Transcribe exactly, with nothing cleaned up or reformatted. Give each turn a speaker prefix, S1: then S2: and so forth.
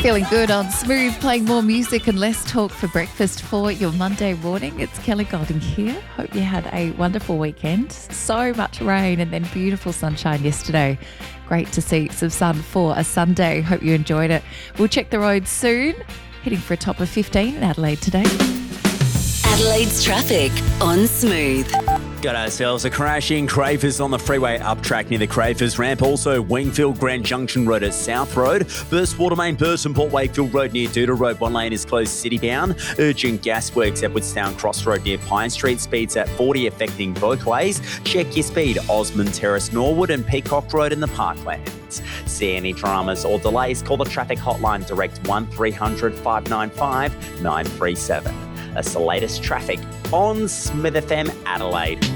S1: Feeling good on Smooth, playing more music and less talk for breakfast for your Monday morning. It's Kelly Golding here. Hope you had a wonderful weekend. So much rain and then beautiful sunshine yesterday. Great to see some sun for a Sunday. Hope you enjoyed it. We'll check the roads soon. Heading for a top of fifteen in Adelaide today.
S2: Adelaide's traffic on Smooth.
S3: Got ourselves a crashing Crafers on the freeway up track near the Crafers ramp. Also, Wingfield Grand Junction Road at South Road. Burst Water Main, Burton Port Wakefield Road near Doodle Road. One lane is closed city bound. Urgent gas works at Woodstown Cross Road near Pine Street. Speeds at forty affecting both ways. Check your speed. Osmond Terrace, Norwood and Peacock Road in the Parklands. See any dramas or delays? Call the traffic hotline direct one three hundred five nine five nine three seven. That's the latest traffic on Smith F M Adelaide.